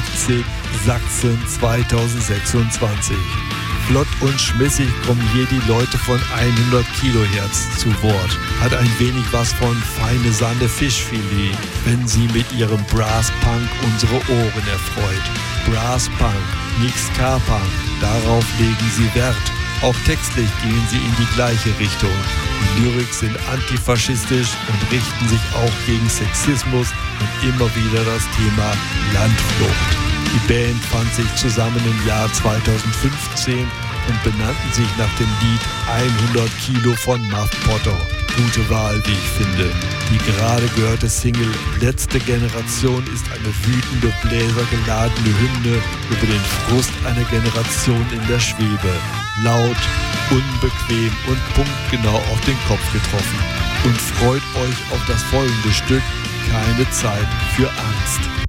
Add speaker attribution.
Speaker 1: FC Sachsen 2026. Flott und schmissig kommen hier die Leute von 100 Kilohertz zu Wort. Hat ein wenig was von feine Sahne Fischfilet, wenn sie mit ihrem Brass-Punk unsere Ohren erfreut. Brass-Punk, nicht Ska-Punk, darauf legen sie Wert. Auch textlich gehen sie in die gleiche Richtung. Die Lyrics sind antifaschistisch und richten sich auch gegen Sexismus und immer wieder das Thema Landflucht. Die Band fand sich zusammen im Jahr 2015 und benannten sich nach dem Lied 100 Kilo von Muff Potter. Gute Wahl, wie ich finde. Die gerade gehörte Single Letzte Generation ist eine wütende, bläsergeladene Hymne über den Frust einer Generation in der Schwebe. Laut, unbequem und punktgenau auf den Kopf getroffen. Und freut euch auf das folgende Stück Keine Zeit für Angst.